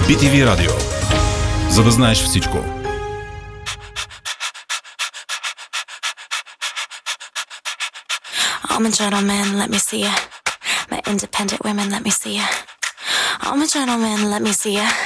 BTV Радио. За да знаеш всичко. I'm a gentleman, let me see ya. My independent women, let me see ya. I'm a gentleman, let me see ya.